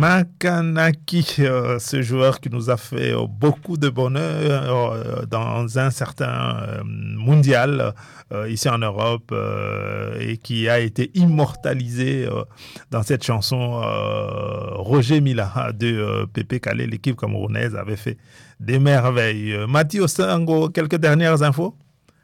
Makanaki, ce joueur qui nous a fait beaucoup de bonheur dans un certain mondial ici en Europe et qui a été immortalisé dans cette chanson Roger Mila de Pépé Calais. L'équipe camerounaise avait fait des merveilles. Mathieu Sango, quelques dernières infos?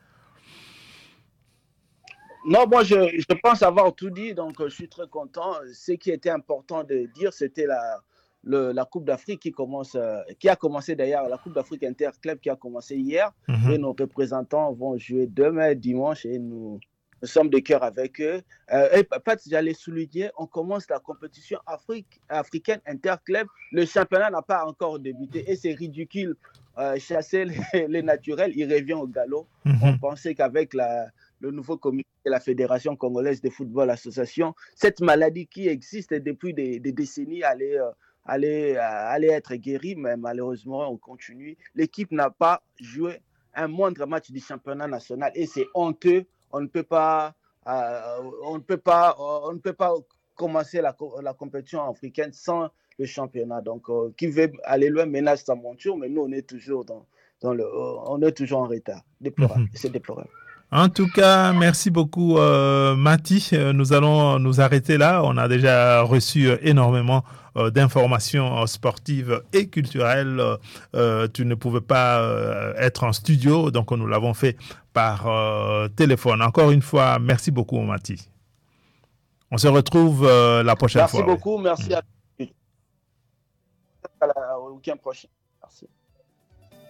Non, moi, je pense avoir tout dit, donc je suis très content. Ce qui était important de dire, c'était la Coupe d'Afrique qui a commencé d'ailleurs, la Coupe d'Afrique Interclub qui a commencé hier, et Mhm. nos représentants vont jouer demain, dimanche, et nous sommes de cœur avec eux. Et Pat, j'allais souligner, on commence la compétition africaine Interclub. Le championnat n'a pas encore débuté, et c'est ridicule. Chasser les naturels, il revient au galop. On Mhm. pensait qu'avec le nouveau comité de la Fédération congolaise de football association, cette maladie qui existe depuis des décennies allait être guérie, mais malheureusement, on continue. L'équipe n'a pas joué un moindre match du championnat national et c'est honteux. On ne peut pas, on ne peut pas commencer la compétition africaine sans le championnat. Donc, qui veut aller loin ménage sa monture, mais nous, on est toujours on est toujours en retard. Déplorable. Mhm. C'est déplorable. En tout cas, merci beaucoup, Mati. Nous allons nous arrêter là. On a déjà reçu énormément d'informations sportives et culturelles. Tu ne pouvais pas être en studio, donc nous l'avons fait par téléphone. Encore une fois, merci beaucoup, Mati. On se retrouve la prochaine Merci fois. Oui. beaucoup. Merci au week-end prochain. Merci.